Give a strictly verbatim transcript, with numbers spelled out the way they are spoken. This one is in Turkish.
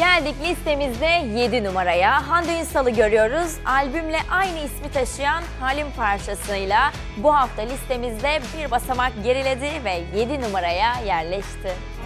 Geldik listemizde yedi numaraya. Hande Ünsal'ı görüyoruz. Albümle aynı ismi taşıyan Halim parçasıyla bu hafta listemizde bir basamak geriledi ve yedi numaraya yerleşti.